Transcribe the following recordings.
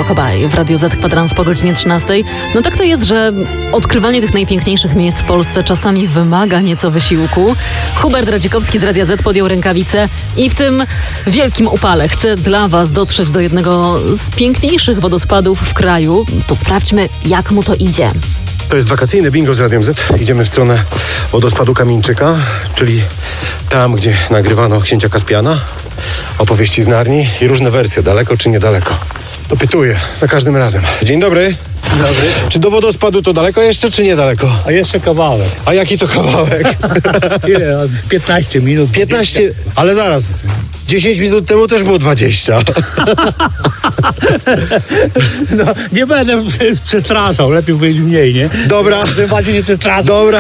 Rockabye w Radiu Z, kwadrans po godzinie 13. No tak to jest, że odkrywanie tych najpiękniejszych miejsc w Polsce czasami wymaga nieco wysiłku. Hubert Radzikowski z Radia Z podjął rękawice i w tym wielkim upale chce dla Was dotrzeć do jednego z piękniejszych wodospadów w kraju. To sprawdźmy, jak mu to idzie. To jest wakacyjne bingo z Radiem Z. Idziemy w stronę wodospadu Kamieńczyka, czyli tam, gdzie nagrywano Księcia Kaspiana, opowieści z Narni i różne wersje, daleko czy niedaleko. Dopytuję za każdym razem. Dzień dobry. Dzień dobry. Czy do wodospadu to daleko jeszcze, czy niedaleko? A jeszcze kawałek. A jaki to kawałek? Ile? Z 15 minut. 15, ale zaraz. 10 minut temu też było 20. No, nie będę przestraszał, lepiej powiedzieć mniej, nie? Dobra. Żebym bardziej nie przestraszył. Dobra.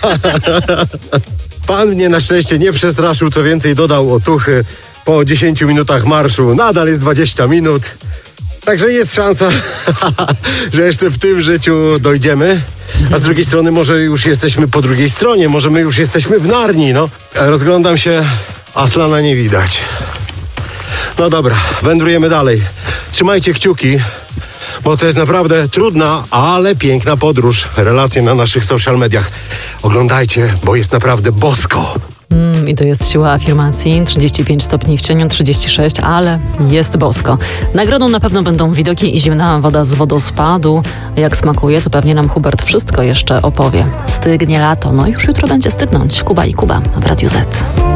Pan mnie na szczęście nie przestraszył, co więcej dodał otuchy. Po 10 minutach marszu nadal jest 20 minut. Także jest szansa, że jeszcze w tym życiu dojdziemy. A z drugiej strony może już jesteśmy po drugiej stronie, może my już jesteśmy w Narni, no. Rozglądam się, Aslana nie widać. No dobra, wędrujemy dalej. Trzymajcie kciuki, bo to jest naprawdę trudna, ale piękna podróż. Relacje na naszych social mediach. Oglądajcie, bo jest naprawdę bosko. I to jest siła afirmacji. 35 stopni w cieniu, 36, ale jest bosko. Nagrodą na pewno będą widoki i zimna woda z wodospadu. Jak smakuje, to pewnie nam Hubert wszystko jeszcze opowie. Stygnie lato, no już jutro będzie stygnąć. Kuba i Kuba w Radiu Z.